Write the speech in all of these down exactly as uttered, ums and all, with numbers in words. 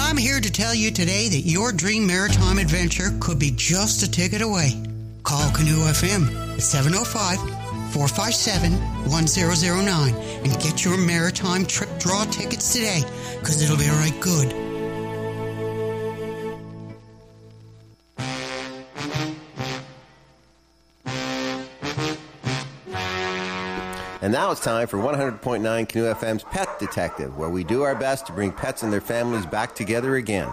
I'm here to tell you today that your dream maritime adventure could be just a ticket away. Call Canoe F M at seven oh five, four five seven, one zero zero nine and get your maritime trip draw tickets today, because it'll be right good. And now it's time for one hundred point nine Canoe F M's Pet Detective, where we do our best to bring pets and their families back together again.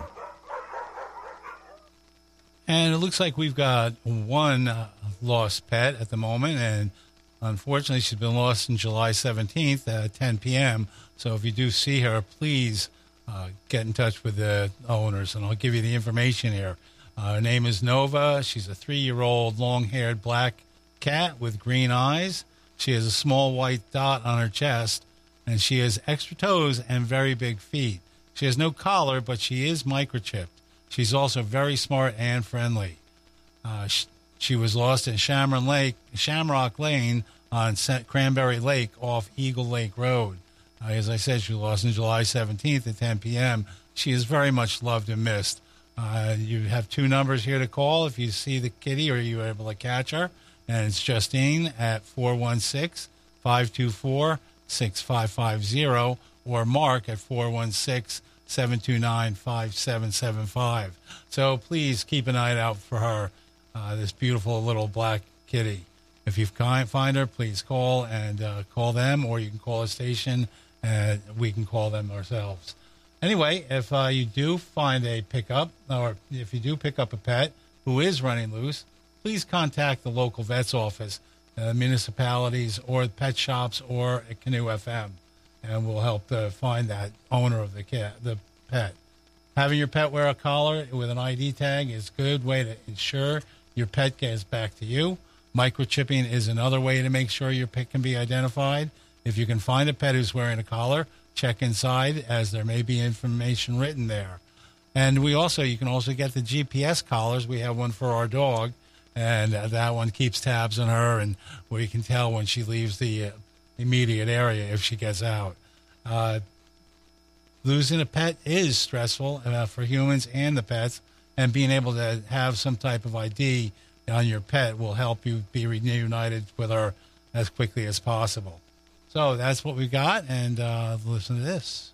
And it looks like we've got one uh, lost pet at the moment, and unfortunately she's been lost on July seventeenth at ten p.m. So if you do see her, please uh, get in touch with the owners, and I'll give you the information here. Uh, her name is Nova. She's a three-year-old long-haired black cat with green eyes. She has a small white dot on her chest, and she has extra toes and very big feet. She has no collar, but she is microchipped. She's also very smart and friendly. Uh, she, she was lost in Shamrock Lake, Shamrock Lane on Cranberry Lake off Eagle Lake Road. Uh, as I said, she was lost on July seventeenth at ten p.m. She is very much loved and missed. Uh, you have two numbers here to call if you see the kitty or you're able to catch her. And it's Justine at four one six, five two four, six five five zero or Mark at four one six, seven two nine, five seven seven five. So please keep an eye out for her, uh, this beautiful little black kitty. If you find her, please call and uh, call them, or you can call a station and we can call them ourselves. Anyway, if uh, you do find a pickup, or if you do pick up a pet who is running loose, please contact the local vet's office, uh, municipalities, or pet shops, or at Canoe F M, and we'll help uh, find that owner of the cat, the pet. Having your pet wear a collar with an I D tag is a good way to ensure your pet gets back to you. Microchipping is another way to make sure your pet can be identified. If you can find a pet who's wearing a collar, check inside, as there may be information written there. And we also, you can also get the G P S collars. We have one for our dog. And uh, that one keeps tabs on her, and we can tell when she leaves the uh, immediate area if she gets out. Uh, losing a pet is stressful uh, for humans and the pets, and being able to have some type of I D on your pet will help you be reunited with her as quickly as possible. So that's what we got, and uh, listen to this.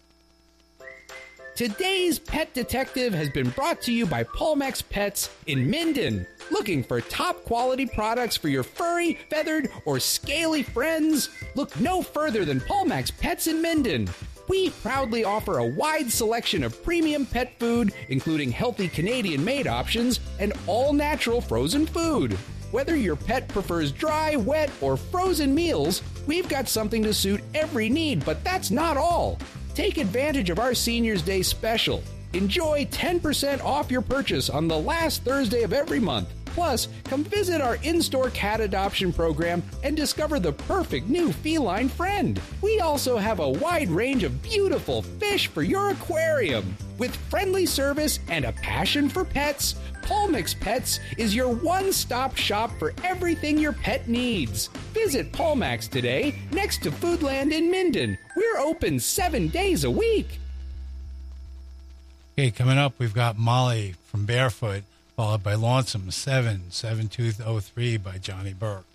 Today's Pet Detective has been brought to you by Palmex Pets in Minden. Looking for top-quality products for your furry, feathered, or scaly friends? Look no further than Palmex Pets in Minden. We proudly offer a wide selection of premium pet food, including healthy Canadian-made options and all-natural frozen food. Whether your pet prefers dry, wet, or frozen meals, we've got something to suit every need, but that's not all. Take advantage of our Seniors Day special. Enjoy ten percent off your purchase on the last Thursday of every month. Plus, come visit our in-store cat adoption program and discover the perfect new feline friend. We also have a wide range of beautiful fish for your aquarium. With friendly service and a passion for pets, Palmex Pets is your one-stop shop for everything your pet needs. Visit Palmex today, next to Foodland in Minden. We're open seven days a week. Okay, coming up, we've got Molly from Barefoot, followed by Lonesome seven, seven two oh three by Johnny Burke.